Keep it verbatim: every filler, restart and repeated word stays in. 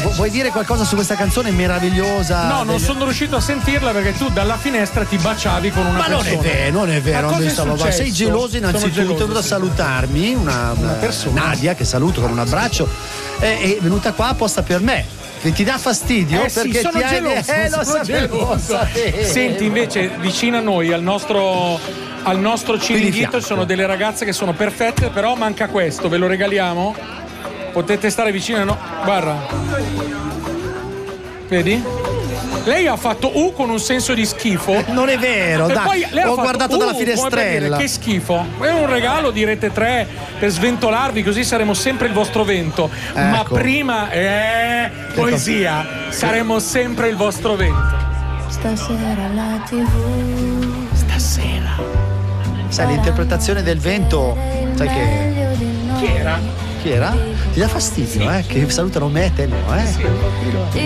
Vu- vuoi dire qualcosa su questa canzone meravigliosa? No, non degli... sono riuscito a sentirla perché tu dalla finestra ti baciavi con una Ma persona. non è vero, non è vero. Ma cosa è stavo... successo? Sei geloso innanzitutto, Sono è venuta a sì. salutarmi una, una, Una persona. Nadia, che saluto con un abbraccio, è, è venuta qua apposta per me. Che ti dà fastidio Eh sì, perché sono ti hai geloso, eh, lo sono sapevo, lo geloso. sapevo. Senti, invece, vicino a noi, al nostro, al nostro ciringhito, ci sono delle ragazze che sono perfette, però manca questo, ve lo regaliamo? Potete stare vicino a noi. Guarda. Vedi? Lei ha fatto U con un senso di schifo. Non è vero, E dai. poi lei ha Ho fatto guardato U, dalla come per finestrella. dire, che schifo. È un regalo di Rete tre per sventolarvi, così saremo sempre il vostro vento. Ma Ecco. prima, eh, poesia, saremo sempre il vostro vento. Stasera la tivù. Stasera. Sai, l'interpretazione del vento, sai che. Chi era? Chi era? Ti dà fastidio, eh? Che salutano me e te no, eh?